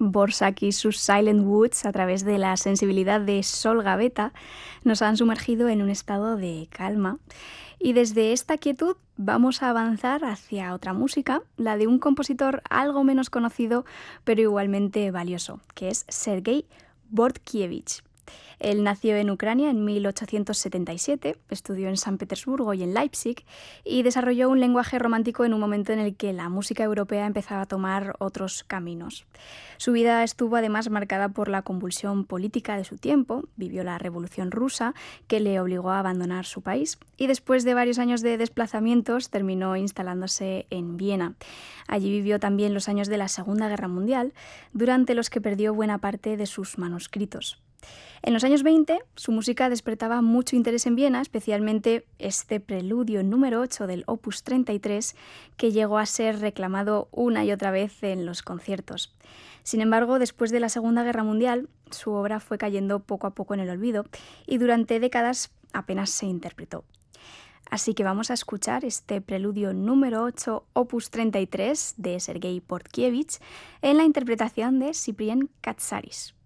Borsak y sus Silent Woods, a través de la sensibilidad de Sol Gaveta, nos han sumergido en un estado de calma. Y desde esta quietud vamos a avanzar hacia otra música, la de un compositor algo menos conocido, pero igualmente valioso, que es Sergei Bortkievich. Él nació en Ucrania en 1877, estudió en San Petersburgo y en Leipzig y desarrolló un lenguaje romántico en un momento en el que la música europea empezaba a tomar otros caminos. Su vida estuvo además marcada por la convulsión política de su tiempo, vivió la Revolución Rusa, que le obligó a abandonar su país, y después de varios años de desplazamientos terminó instalándose en Viena. Allí vivió también los años de la Segunda Guerra Mundial, durante los que perdió buena parte de sus manuscritos. En los años 20, su música despertaba mucho interés en Viena, especialmente este preludio número 8 del Opus 33, que llegó a ser reclamado una y otra vez en los conciertos. Sin embargo, después de la Segunda Guerra Mundial, su obra fue cayendo poco a poco en el olvido y durante décadas apenas se interpretó. Así que vamos a escuchar este preludio número 8, Opus 33, de Sergei Bortkievich, en la interpretación de Cyprien Katsaris.